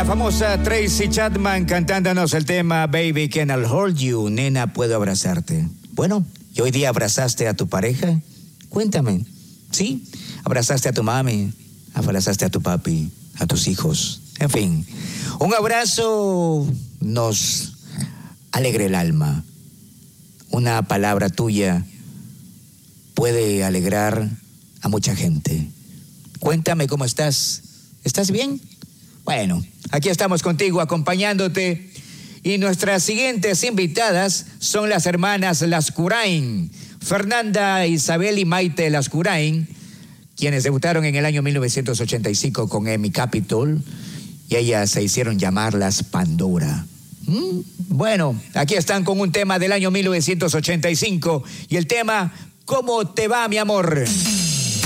La famosa Tracy Chapman cantándonos el tema Baby Can I Hold You, nena, puedo abrazarte. Bueno, ¿y hoy día abrazaste a tu pareja? Cuéntame. ¿Sí? ¿Abrazaste a tu mami? ¿Abrazaste a tu papi? ¿A tus hijos? En fin, un abrazo nos alegra el alma. Una palabra tuya puede alegrar a mucha gente. Cuéntame cómo estás. ¿Estás bien? Bueno, aquí estamos contigo acompañándote y nuestras siguientes invitadas son las hermanas Lascurain, Fernanda, Isabel y Maite Lascurain, quienes debutaron en el año 1985 con Emmy Capitol y ellas se hicieron llamar las Pandora. Bueno, aquí están con un tema del año 1985 y el tema ¿Cómo te va, mi amor?